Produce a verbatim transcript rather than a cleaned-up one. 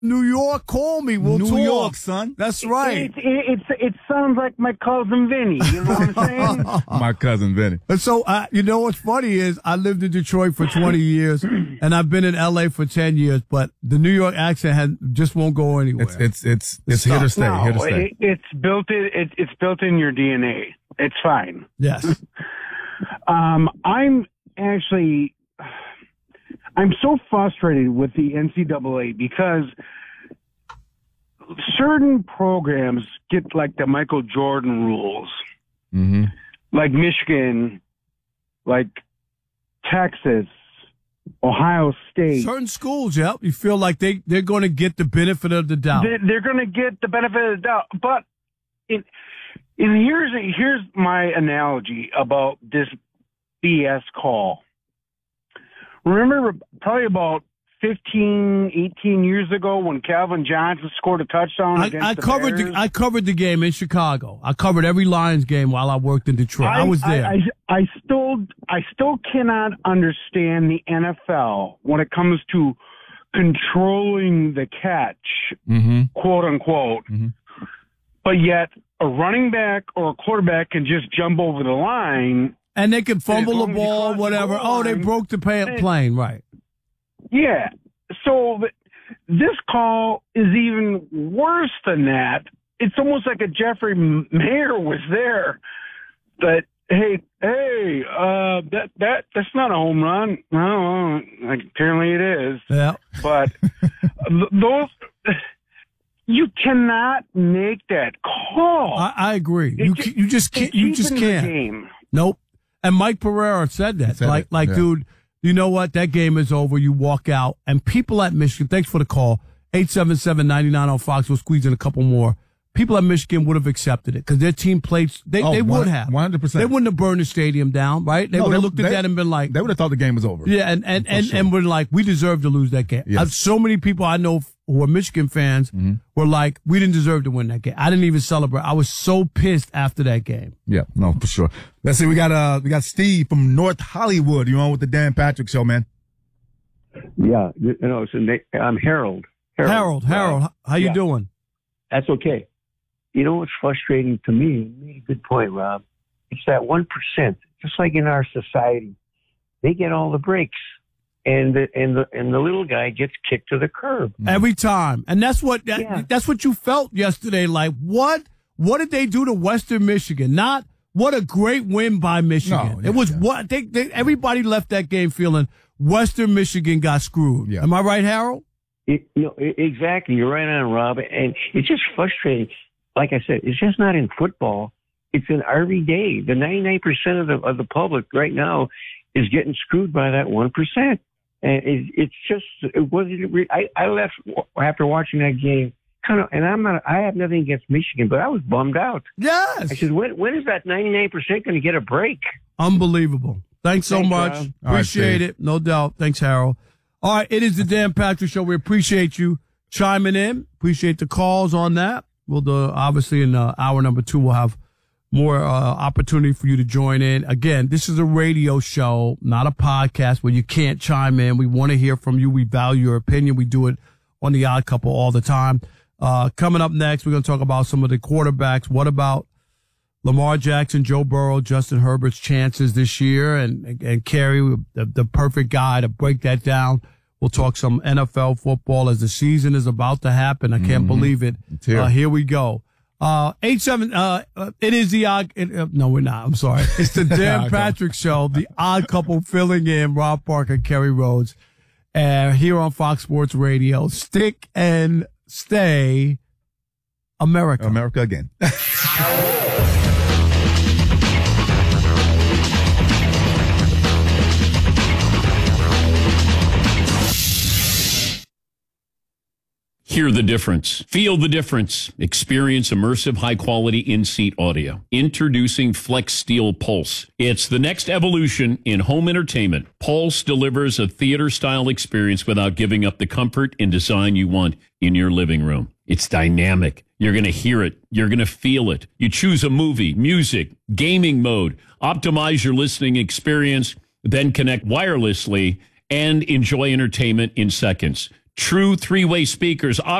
New York, call me. We'll New talk. York, son. That's right. It, it, it, it sounds like my cousin Vinny. You know what I'm saying? My cousin Vinny. And so, uh, you know what's funny is I lived in Detroit for twenty years, and I've been in L A for ten years, but the New York accent has, just won't go anywhere. It's it's it's it's here to stay. No, here to stay. it, it's built in. It, it's built in your D N A. It's fine. Yes. um, I'm actually. I'm so frustrated with the N C double A because certain programs get like the Michael Jordan rules, Mm-hmm. like Michigan, like Texas, Ohio State. Certain schools, yep, you feel like they, they're going to get the benefit of the doubt. They, they're going to get the benefit of the doubt. But it, and here's, here's my analogy about this B S call. Remember probably about fifteen, eighteen years ago when Calvin Johnson scored a touchdown I, against I the covered Bears? the I covered the game in Chicago. I covered every Lions game while I worked in Detroit. I, I was there. I, I, I still I still cannot understand the N F L when it comes to controlling the catch, Mm-hmm. quote unquote. Mm-hmm. But yet a running back or a quarterback can just jump over the line. And they can fumble the long as you ball, cross the whatever. goal Oh, they line, broke the pa- plane, right. Yeah. So th- this call is even worse than that. It's almost like a Jeffrey Mayer was there. But hey, hey, uh, that that that's not a home run. No, like, apparently it is. Yeah. But those, you cannot make that call. I, I agree. It You ju- you just can't. It You just cheapens the can't. game. Nope. And Mike Pereira said that. Said like, it, like, yeah. dude, you know what? That game is over. You walk out. And people at Michigan, thanks for the call. eight seven seven, nine nine on Fox. We'll squeeze in a couple more. People at Michigan would have accepted it because their team played. They, Oh, they would one- have. one hundred percent. They wouldn't have burned the stadium down, right? They No, would have they- looked at they- that and been like, They would have thought the game was over. yeah, and, and, For and, sure. and we're like, we deserve to lose that game. Yes. Uh, so many people I know who are Michigan fans Mm-hmm. were like, we didn't deserve to win that game. I didn't even celebrate. I was so pissed after that game. Yeah, no, for sure. Let's see. We got uh, we got Steve from North Hollywood. You on with the Dan Patrick Show, man? Yeah, you know, so they, I'm Harold. Harold, Harold, how you yeah. doing? That's okay. You know what's frustrating to me? You made a good point, Rob. It's that one percent. Just like in our society, they get all the breaks, and the and the and the little guy gets kicked to the curb. Every time. And that's what that, Yeah. that's what you felt yesterday. Like, what what did they do to Western Michigan? Not what a great win by Michigan. No, yeah, it was yeah. what they, they everybody left that game feeling Western Michigan got screwed. Yeah. Am I right, Harold? It, you know, e- exactly. You're right on, Rob. And it's just frustrating. Like I said, it's just not in football. It's in every day. The ninety-nine percent of the of the public right now is getting screwed by that one percent. And it, it's just, it wasn't. Re- I, I left after watching that game, kind of. And I'm not. I have nothing against Michigan, but I was bummed out. Yes. I said, when when is that ninety-nine percent going to get a break? Unbelievable. Thanks so Thanks, much. Rob. All right, Appreciate Steve. it. No doubt. Thanks, Harold. All right. It is the Dan Patrick Show. We appreciate you chiming in. Appreciate the calls on that. We'll do, obviously in uh, hour number two, we'll have more uh, opportunity for you to join in. Again, this is a radio show, not a podcast where you can't chime in. We want to hear from you. We value your opinion. We do it on the Odd Couple all the time. Uh, coming up next, we're going to talk about some of the quarterbacks. What about Lamar Jackson, Joe Burrow, Justin Herbert's chances this year, and and Kerry, the, the perfect guy to break that down. We'll talk some N F L football as the season is about to happen. I can't believe it. It's here. Uh, here we go. Uh, eight seven. Uh, uh, it is the odd. It, uh, no, we're not. I'm sorry. It's the Dan Patrick Show. The Odd Couple filling in Rob Parker, Kerry Rhodes, and uh, here on Fox Sports Radio. Stick and stay, America. America again. Hear the difference. Feel the difference. Experience immersive, high-quality in-seat audio. Introducing Flex Steel Pulse. It's the next evolution in home entertainment. Pulse delivers a theater-style experience without giving up the comfort and design you want in your living room. It's dynamic. You're going to hear it. You're going to feel it. You choose a movie, music, gaming mode. Optimize your listening experience, then connect wirelessly and enjoy entertainment in seconds. True three-way speakers.